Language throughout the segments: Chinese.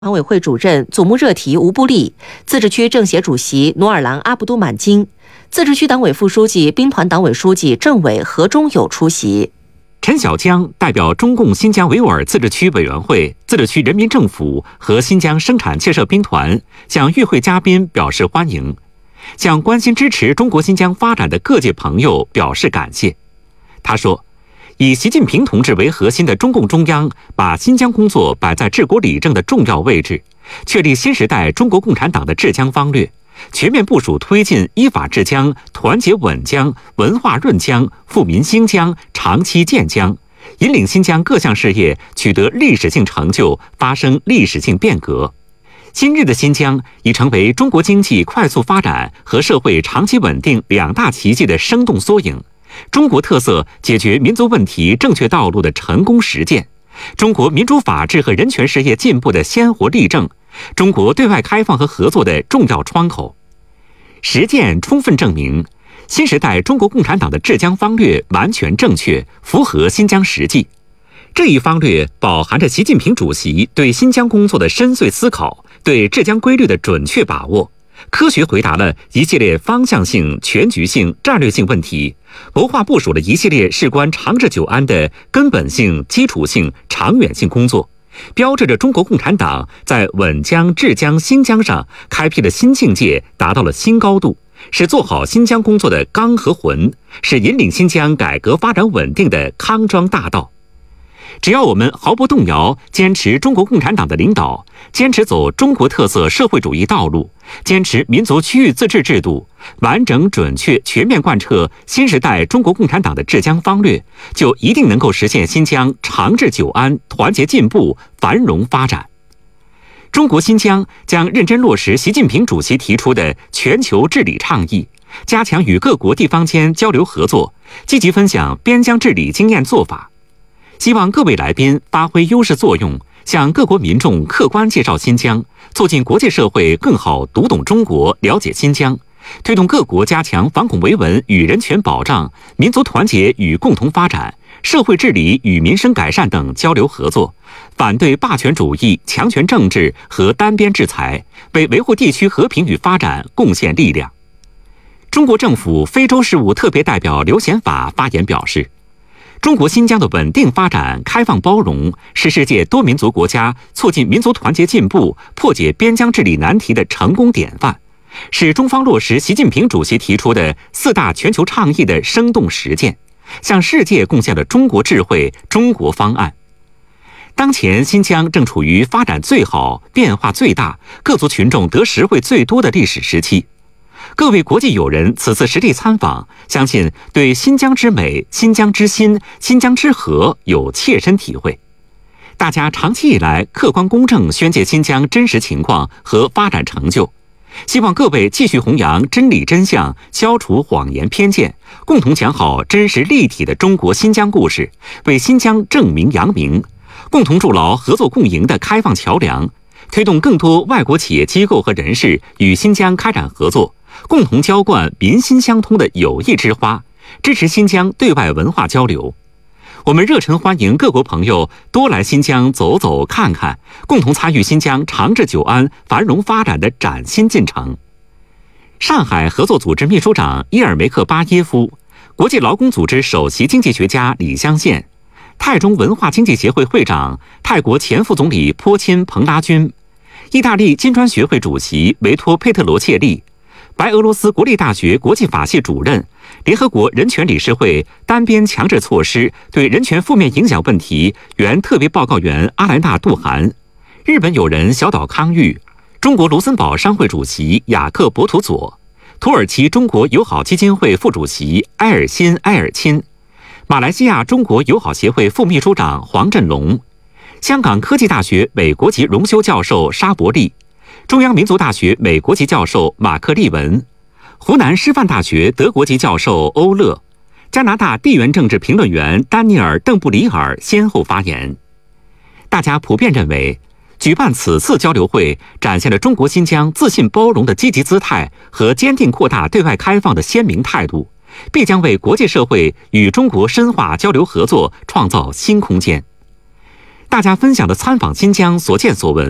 常委会主任祖穆热提吴布利、自治区政协主席努尔兰阿卜杜满金、自治区党委副书记、兵团党委书记、政委何忠友出席。 陈小江代表中共新疆维吾尔自治区委员会、自治区人民政府和新疆生产建设兵团向与会嘉宾表示欢迎，向关心支持中国新疆发展的各界朋友表示感谢。他说，以习近平同志为核心的中共中央把新疆工作摆在治国理政的重要位置，确立新时代中国共产党的治疆方略，全面部署推进依法治疆、团结稳疆、文化润疆、富民兴疆、长期建疆，引领新疆各项事业取得历史性成就，发生历史性变革。今日的新疆已成为中国经济快速发展和社会长期稳定两大奇迹的生动缩影，中国特色解决民族问题正确道路的成功实践，中国民主法治和人权事业进步的鲜活例证，中国对外开放和合作的重要窗口。实践充分证明，新时代中国共产党的治疆方略完全正确，符合新疆实际。这一方略饱含着习近平主席对新疆工作的深邃思考，对治疆规律的准确把握，科学回答了一系列方向性、全局性、战略性问题，谋划部署了一系列事关长治久安的根本性、基础性、长远性工作，标志着中国共产党在稳疆、治疆、兴疆上开辟了新境界，达到了新高度，是做好新疆工作的纲和魂，是引领新疆改革发展稳定的康庄大道。只要我们毫不动摇坚持中国共产党的领导，坚持走中国特色社会主义道路，坚持民族区域自治制度，完整准确全面贯彻新时代中国共产党的治疆方略，就一定能够实现新疆长治久安、团结进步、繁荣发展。中国新疆将认真落实习近平主席提出的全球治理倡议，加强与各国地方间交流合作，积极分享边疆治理经验做法。希望各位来宾发挥优势作用，向各国民众客观介绍新疆，促进国际社会更好读懂中国、了解新疆，推动各国加强反恐维稳与人权保障、民族团结与共同发展、社会治理与民生改善等交流合作，反对霸权主义、强权政治和单边制裁，为维护地区和平与发展贡献力量。中国政府非洲事务特别代表刘显法发言表示，中国新疆的稳定发展、开放包容，是世界多民族国家促进民族团结进步、破解边疆治理难题的成功典范，是中方落实习近平主席提出的四大全球倡议的生动实践，向世界贡献了中国智慧、中国方案。当前新疆正处于发展最好、变化最大、各族群众得实惠最多的历史时期。各位国际友人此次实地参访，相信对新疆之美、新疆之心、新疆之和有切身体会。大家长期以来客观公正宣介新疆真实情况和发展成就，希望各位继续弘扬真理真相，消除谎言偏见，共同讲好真实立体的中国新疆故事，为新疆正名扬名，共同筑牢合作共赢的开放桥梁，推动更多外国企业机构和人士与新疆开展合作，共同浇灌民心相通的友谊之花，支持新疆对外文化交流。我们热忱欢迎各国朋友多来新疆走走看看，共同参与新疆长治久安、繁荣发展的崭新进程。上海合作组织秘书长伊尔梅克巴耶夫、国际劳工组织首席经济学家李相宪、泰中文化经济协会会长、泰国前副总理坡钦蓬拉军、意大利金砖学会主席维托佩特罗切利、白俄罗斯国立大学国际法系主任、联合国人权理事会单边强制措施对人权负面影响问题原特别报告员阿莱纳·杜涵、日本友人小岛康裕、中国卢森堡商会主席雅克·博图佐、土耳其中国友好基金会副主席埃尔辛·埃尔钦、马来西亚中国友好协会副秘书长黄振龙、香港科技大学美国籍荣休教授沙伯利、中央民族大学美国籍教授马克利文、湖南师范大学德国籍教授欧乐、加拿大地缘政治评论员丹尼尔·邓布里尔先后发言。大家普遍认为，举办此次交流会展现了中国新疆自信包容的积极姿态和坚定扩大对外开放的鲜明态度，必将为国际社会与中国深化交流合作创造新空间。大家分享的参访新疆所见所闻，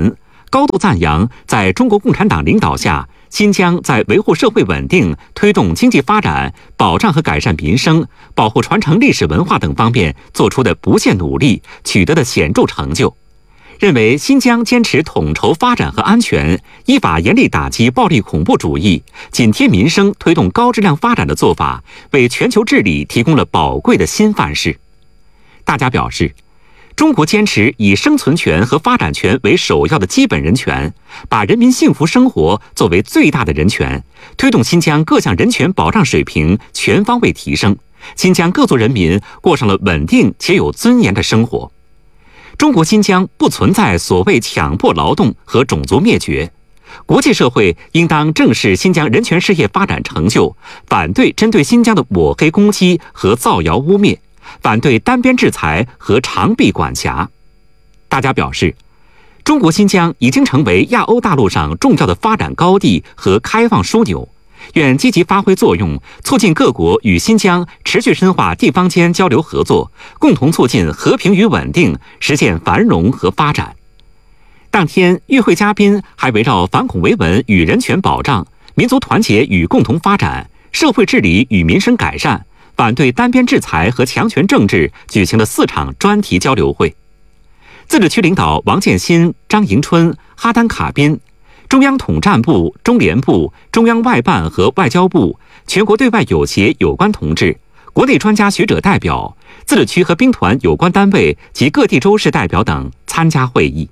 高度赞扬在中国共产党领导下，新疆在维护社会稳定、推动经济发展、保障和改善民生、保护传承历史文化等方面做出的不懈努力，取得的显著成就。认为新疆坚持统筹发展和安全，依法严厉打击暴力恐怖主义，紧贴民生推动高质量发展的做法，为全球治理提供了宝贵的新范式。大家表示，中国坚持以生存权和发展权为首要的基本人权，把人民幸福生活作为最大的人权，推动新疆各项人权保障水平全方位提升，新疆各族人民过上了稳定且有尊严的生活。中国新疆不存在所谓强迫劳动和种族灭绝，国际社会应当正视新疆人权事业发展成就，反对针对新疆的抹黑攻击和造谣污蔑，反对单边制裁和长臂管辖。大家表示，中国新疆已经成为亚欧大陆上重要的发展高地和开放枢纽，愿积极发挥作用，促进各国与新疆持续深化地方间交流合作，共同促进和平与稳定，实现繁荣和发展。当天，与会嘉宾还围绕反恐维稳与人权保障、民族团结与共同发展、社会治理与民生改善、反对单边制裁和强权政治举行了4场专题交流会。自治区领导王建新、张迎春、哈丹卡宾，中央统战部、中联部、中央外办和外交部、全国对外友协有关同志、国内专家学者代表、自治区和兵团有关单位及各地州市代表等参加会议。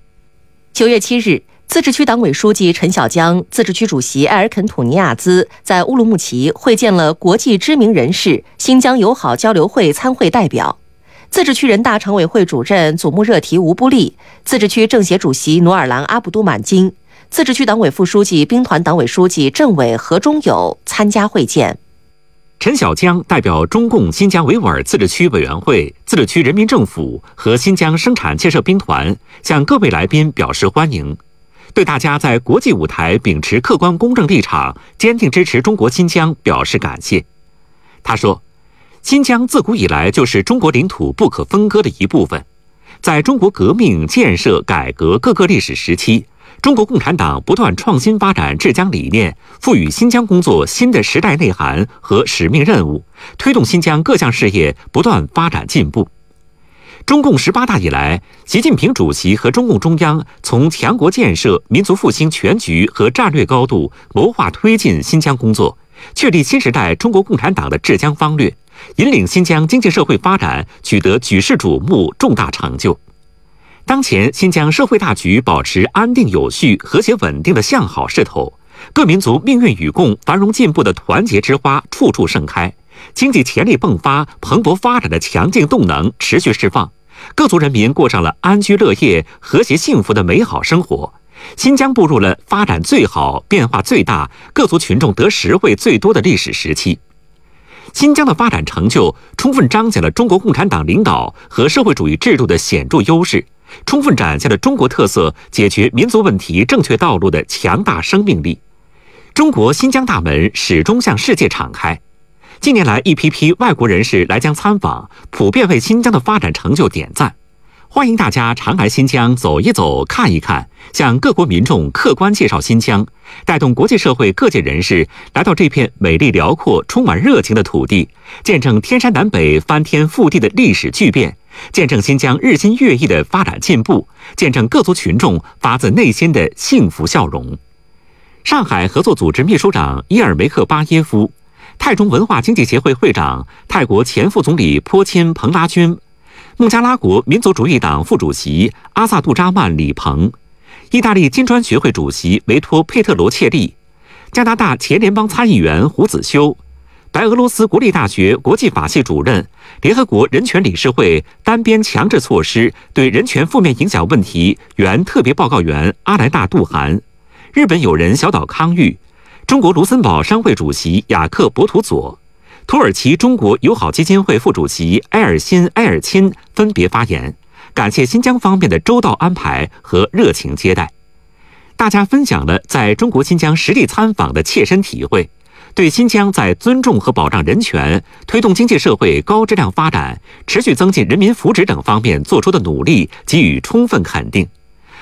9月7日，自治区党委书记陈小江、自治区主席埃尔肯土尼亚兹在乌鲁木齐会见了国际知名人士、新疆友好交流会参会代表。自治区人大常委会主任祖木热提吴布利、自治区政协主席努尔兰阿卜都满金、自治区党委副书记、兵团党委书记、政委何忠友参加会见。 陈小江代表中共新疆维吾尔自治区委员会、自治区人民政府和新疆生产建设兵团向各位来宾表示欢迎，对大家在国际舞台秉持客观公正立场，坚定支持中国新疆表示感谢。他说，新疆自古以来就是中国领土不可分割的一部分，在中国革命、建设、改革各个历史时期，中国共产党不断创新发展治疆理念，赋予新疆工作新的时代内涵和使命任务，推动新疆各项事业不断发展进步。中共18大以来，习近平主席和中共中央从强国建设、民族复兴全局和战略高度谋划推进新疆工作，确立新时代中国共产党的治疆方略，引领新疆经济社会发展取得举世瞩目重大成就。当前新疆社会大局保持安定有序、和谐稳定的向好势头，各民族命运与共、繁荣进步的团结之花处处盛开，经济潜力迸发、蓬勃发展的强劲动能持续释放，各族人民过上了安居乐业、和谐幸福的美好生活。新疆步入了发展最好、变化最大、各族群众得实惠最多的历史时期。新疆的发展成就充分彰显了中国共产党领导和社会主义制度的显著优势，充分展现了中国特色解决民族问题正确道路的强大生命力。中国新疆大门始终向世界敞开。近年来，一批批外国人士来疆参访，普遍为新疆的发展成就点赞。欢迎大家常来新疆走一走、看一看，向各国民众客观介绍新疆，带动国际社会各界人士来到这片美丽辽阔、充满热情的土地，见证天山南北、翻天覆地的历史巨变，见证新疆日新月异的发展进步，见证各族群众发自内心的幸福笑容。上海合作组织秘书长伊尔梅克巴耶夫、泰中文化经济协会会长、泰国前副总理坡钦彭拉军、孟加拉国民族主义党副主席阿萨杜扎曼李鹏、意大利金砖学会主席维托佩特罗切利、加拿大前联邦参议员胡子修、白俄罗斯国立大学国际法系主任、联合国人权理事会单边强制措施对人权负面影响问题原特别报告员阿莱纳杜涵、日本友人小岛康裕、中国卢森堡商会主席雅克伯图佐、土耳其中国友好基金会副主席埃尔辛埃尔钦分别发言，感谢新疆方面的周到安排和热情接待。大家分享了在中国新疆实地参访的切身体会，对新疆在尊重和保障人权、推动经济社会高质量发展、持续增进人民福祉等方面做出的努力给予充分肯定，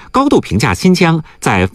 高度评价新疆在